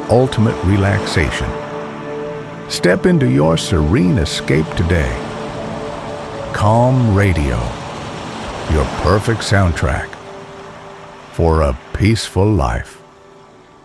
ultimate relaxation. Step into your serene escape today. Calm Radio, your perfect soundtrack for a peaceful life.